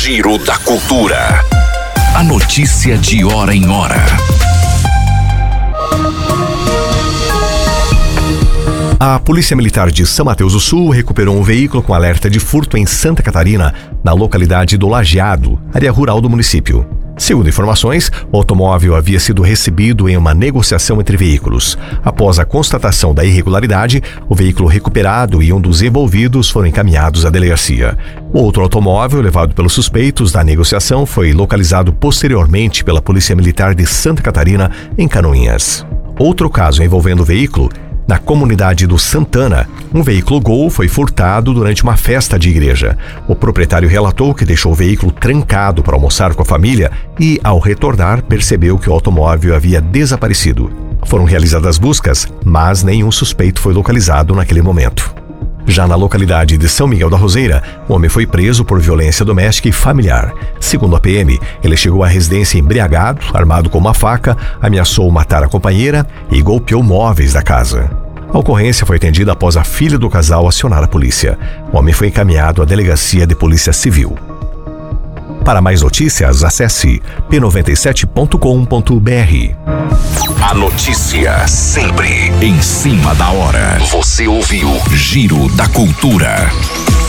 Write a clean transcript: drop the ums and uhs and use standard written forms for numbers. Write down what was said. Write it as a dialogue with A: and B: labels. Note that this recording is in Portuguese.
A: Giro da Cultura. A notícia de hora em hora.
B: A Polícia Militar de São Mateus do Sul recuperou um veículo com alerta de furto em Santa Catarina, na localidade do Lajeado, área rural do município. Segundo informações, o automóvel havia sido recebido em uma negociação entre veículos. Após a constatação da irregularidade, o veículo recuperado e um dos envolvidos foram encaminhados à delegacia. O outro automóvel, levado pelos suspeitos da negociação, foi localizado posteriormente pela Polícia Militar de Santa Catarina, em Canoinhas. Outro caso envolvendo o veículo: na comunidade do Santana, um veículo Gol foi furtado durante uma festa de igreja. O proprietário relatou que deixou o veículo trancado para almoçar com a família e, ao retornar, percebeu que o automóvel havia desaparecido. Foram realizadas buscas, mas nenhum suspeito foi localizado naquele momento. Já na localidade de São Miguel da Roseira, o homem foi preso por violência doméstica e familiar. Segundo a PM, ele chegou à residência embriagado, armado com uma faca, ameaçou matar a companheira e golpeou móveis da casa. A ocorrência foi atendida após a filha do casal acionar a polícia. O homem foi encaminhado à delegacia de polícia civil. Para mais notícias, acesse p97.com.br.
A: A notícia sempre em cima da hora. Você ouviu Giro da Cultura.